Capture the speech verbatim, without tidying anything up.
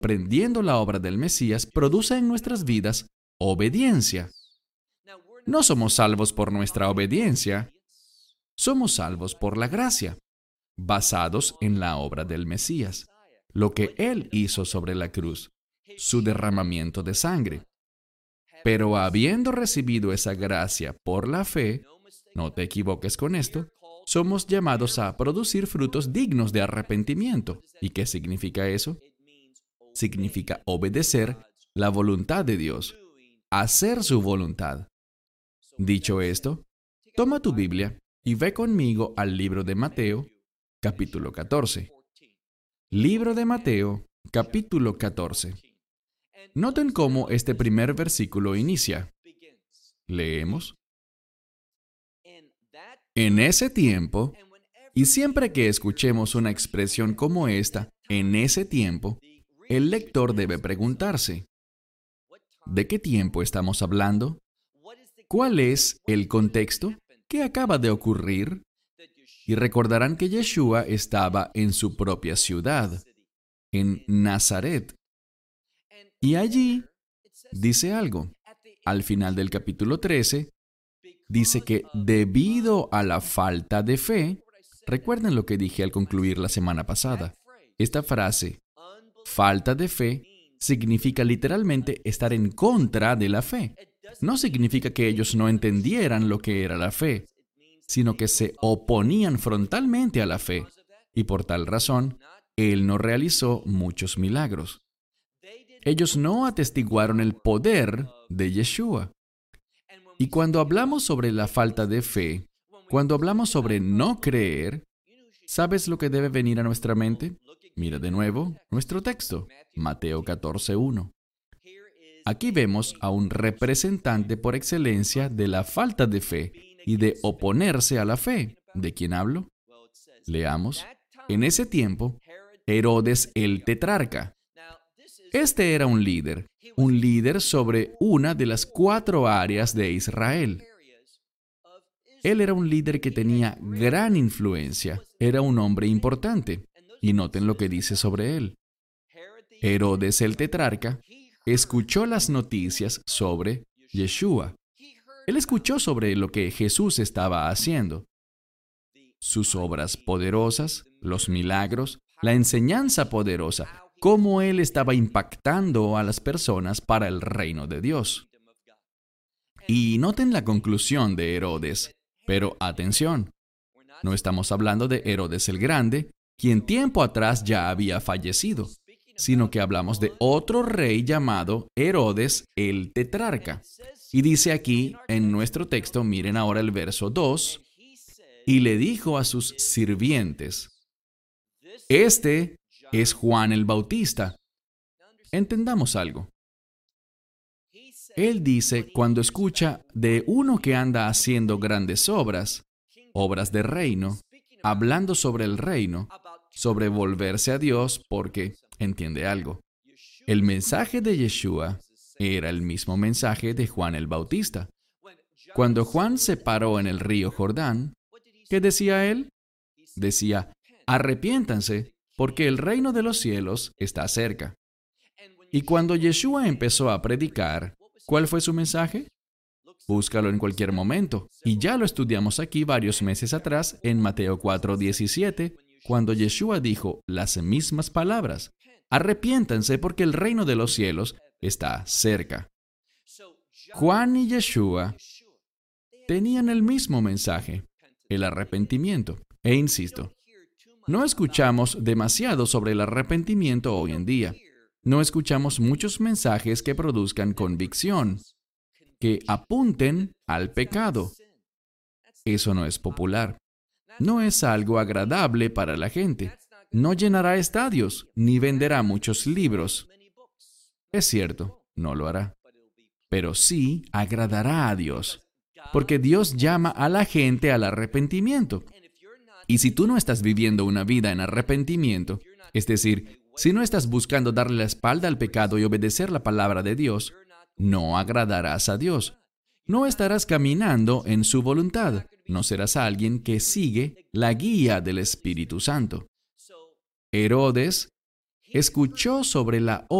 comprendiendo la obra del Mesías, produce en nuestras vidas obediencia. No somos salvos por nuestra obediencia, somos salvos por la gracia, basados en la obra del Mesías, lo que Él hizo sobre la cruz, su derramamiento de sangre. Pero habiendo recibido esa gracia por la fe, no te equivoques con esto, somos llamados a producir frutos dignos de arrepentimiento. ¿Y qué significa eso? Significa obedecer la voluntad de Dios, hacer su voluntad. Dicho esto, toma tu Biblia y ve conmigo al libro de Mateo, capítulo catorce. Libro de Mateo, capítulo catorce. Noten cómo este primer versículo inicia. Leemos. En ese tiempo, y siempre que escuchemos una expresión como esta, en ese tiempo, el lector debe preguntarse, ¿de qué tiempo estamos hablando? ¿Cuál es el contexto? ¿Qué acaba de ocurrir? Y recordarán que Yeshua estaba en su propia ciudad, en Nazaret. Y allí dice algo. Al final del capítulo trece, dice que debido a la falta de fe, recuerden lo que dije al concluir la semana pasada. Esta frase, falta de fe, significa literalmente estar en contra de la fe. No significa que ellos no entendieran lo que era la fe, sino que se oponían frontalmente a la fe, y por tal razón, Él no realizó muchos milagros. Ellos no atestiguaron el poder de Yeshua. Y cuando hablamos sobre la falta de fe, cuando hablamos sobre no creer, ¿sabes lo que debe venir a nuestra mente? Mira de nuevo nuestro texto, Mateo catorce uno. Aquí vemos a un representante por excelencia de la falta de fe y de oponerse a la fe. ¿De quién hablo? Leamos. En ese tiempo, Herodes el tetrarca. Este era un líder, un líder sobre una de las cuatro áreas de Israel. Él era un líder que tenía gran influencia, era un hombre importante. Y noten lo que dice sobre él. Herodes el tetrarca escuchó las noticias sobre Yeshua. Él escuchó sobre lo que Jesús estaba haciendo. Sus obras poderosas, los milagros, la enseñanza poderosa, cómo Él estaba impactando a las personas para el reino de Dios. Y noten la conclusión de Herodes. Pero atención, no estamos hablando de Herodes el Grande, quien tiempo atrás ya había fallecido, sino que hablamos de otro rey llamado Herodes el Tetrarca. Y dice aquí en nuestro texto, miren ahora el verso dos, y le dijo a sus sirvientes, este es Juan el Bautista. Entendamos algo. Él dice, cuando escucha de uno que anda haciendo grandes obras, obras de reino, hablando sobre el reino, sobre volverse a Dios, porque entiende algo. El mensaje de Yeshua era el mismo mensaje de Juan el Bautista. Cuando Juan se paró en el río Jordán, ¿qué decía él? Decía, arrepiéntanse, porque el reino de los cielos está cerca. Y cuando Yeshua empezó a predicar, ¿cuál fue su mensaje? Búscalo en cualquier momento. Y ya lo estudiamos aquí varios meses atrás en Mateo cuatro diecisiete, cuando Yeshua dijo las mismas palabras. Arrepiéntanse porque el reino de los cielos está cerca. Juan y Yeshua tenían el mismo mensaje, el arrepentimiento. E insisto, no escuchamos demasiado sobre el arrepentimiento hoy en día. No escuchamos muchos mensajes que produzcan convicción, que apunten al pecado. Eso no es popular. No es algo agradable para la gente. No llenará estadios, ni venderá muchos libros. Es cierto, no lo hará. Pero sí agradará a Dios, porque Dios llama a la gente al arrepentimiento. Y si tú no estás viviendo una vida en arrepentimiento, es decir, si no estás buscando darle la espalda al pecado y obedecer la palabra de Dios, no agradarás a Dios. No estarás caminando en su voluntad. No serás alguien que sigue la guía del Espíritu Santo. Herodes escuchó sobre la